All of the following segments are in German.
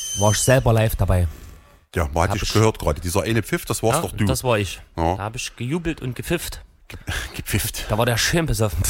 War ich selber live dabei. Ja, man hat dich gehört gerade. Dieser eine Pfiff, das war's doch du. Das war ich. Ja. Da habe ich gejubelt und gepfifft. Gepfifft. Da war der schön besoffen.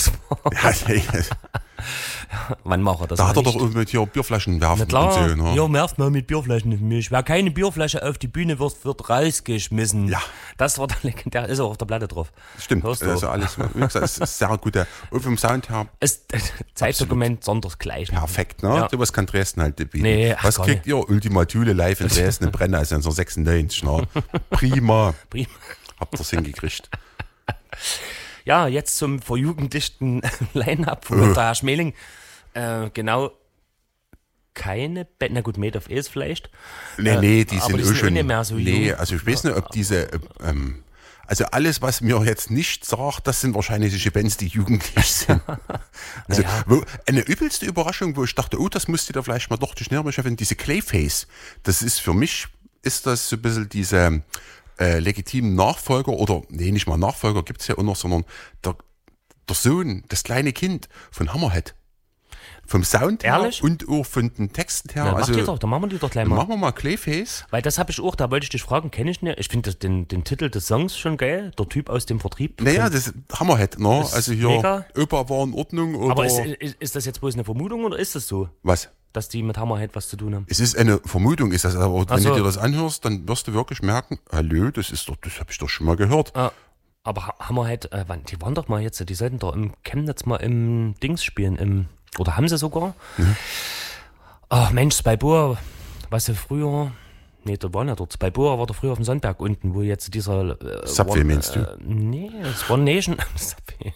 Wann macht er das? Da hat er doch mit hier Bierflaschen werfen. Na klar, und so, ne? ja, werft mal mit Bierflaschen in mich. Wer keine Bierflasche auf die Bühne wirft, wird rausgeschmissen. Ja. Das war der legendär, ist auch auf der Platte drauf. Stimmt, Hörst du also auch. alles, wie gesagt, es ist sehr gut. Und vom Sound her Ist Zeitdokument sondersgleichen. perfekt, ne? Ja. Sowas kann Dresden halt bieten. Nee, ach, was gar kriegt ihr? Ultima Thule live in Dresden in Brenner, also 1996, ne? Prima. Prima. Habt ihr's hingekriegt. Ja, jetzt zum verjugendlichten Line-Up von der Herr Schmeling. Genau, keine Band, na gut, Made of Ace vielleicht. Nee, die aber sind die auch sind schon. nicht mehr so nee, jung. also ich weiß nicht, ob diese, also alles, was mir jetzt nicht sagt, das sind wahrscheinlich solche Bands, die jugendlich sind. Also eine übelste Überraschung, wo ich dachte, oh, das müsst ihr da vielleicht mal doch die Schnärmchefin, diese Clayface. Das ist für mich, ist das so ein bisschen diese legitimen Nachfolger oder, nee, nicht mal Nachfolger gibt's ja auch noch, sondern der Sohn, das kleine Kind von Hammerhead. Vom Sound her Ehrlich? und auch von den Texten her. Ja, also, da machen wir die doch gleich mal. machen wir mal Clayface. Weil das habe ich auch, da wollte ich dich fragen, kenne ich nicht. Ich finde den Titel des Songs schon geil, der Typ aus dem Vertrieb. Naja, das ist Hammerhead, ne? Ist Also hier, mega. Opa war in Ordnung oder Aber ist das jetzt bloß eine Vermutung oder ist das so, was? dass die mit Hammerhead was zu tun haben? Es ist eine Vermutung, ist das, aber wenn so. du dir das anhörst, dann wirst du wirklich merken, hallo, das habe ich doch schon mal gehört. Aber Hammerhead, die waren doch mal jetzt, die sollten doch im Chemnitz mal im Dings spielen, oder haben sie sogar? Ach Mensch, Spalboa, was sie früher, nee, da waren ja dort, Spalboa war doch früher auf dem Sonnberg unten, wo jetzt dieser Subway meinst du? Nee, das One Nation, Subway.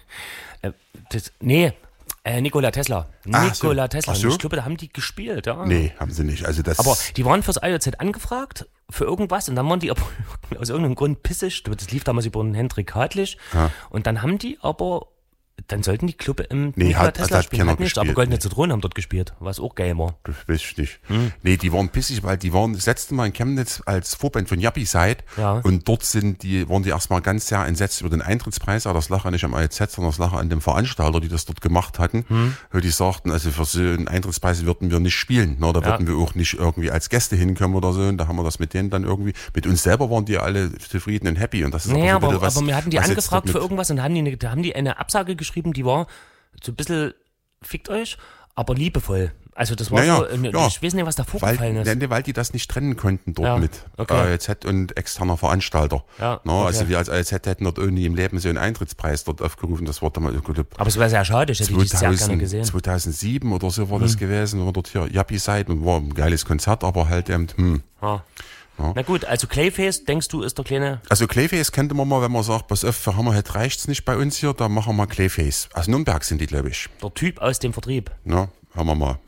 Nikola Tesla. Nikola Tesla. Ach so? Ich glaube, da haben die gespielt, ja. Nee, haben sie nicht. Also das. Aber die waren fürs IOZ angefragt, für irgendwas, und dann waren die aber aus irgendeinem Grund pissig. Das lief damals über den Hendrik Hartlich. Ja. Und dann haben die aber, dann sollten die Club im Nee, Nikola hat Tesla spielen. keiner Hat nicht, gespielt, aber Goldene nee. Zitronen haben dort gespielt, was auch geil war. Das weiß ich nicht. Nee, die waren pissig, weil die waren das letzte Mal in Chemnitz als Vorband von Yappi Side. Ja. Und dort waren die erstmal ganz sehr entsetzt über den Eintrittspreis, aber das lag ja nicht am IZ, sondern das lag an dem Veranstalter, die das dort gemacht hatten. Weil die sagten, also für so einen Eintrittspreis würden wir nicht spielen. Ne? Da würden wir auch nicht irgendwie als Gäste hinkommen oder so. Und da haben wir das mit denen dann irgendwie, mit uns selber waren die alle zufrieden und happy. Und das ist Nee, aber, so ein bisschen aber wir hatten die was jetzt angefragt dort für mit- irgendwas und da haben die eine Absage geschrieben, die war so ein bisschen, fickt euch, aber liebevoll. Also das war Naja, so, ja. ich weiß nicht, was da vorgefallen ist. Weil die das nicht trennen konnten dort Ja, mit okay. ALZ und externer Veranstalter. Ja, No, okay. Also wir als ALZ hätten dort irgendwie im Leben so einen Eintrittspreis dort aufgerufen. Das war damals Aber es wäre sehr schade, ich hätte die sehr gerne gesehen. 2007 oder so war das gewesen. War dort hier Yappi Side und war ein geiles Konzert, aber halt Na gut, also Clayface, denkst du, ist der kleine... Also Clayface könnte man mal, wenn man sagt, pass auf, für Hammerhead reicht's nicht bei uns hier, dann machen wir mal Clayface. Aus Nürnberg sind die, glaube ich. Der Typ aus dem Vertrieb. Ja, haben wir mal.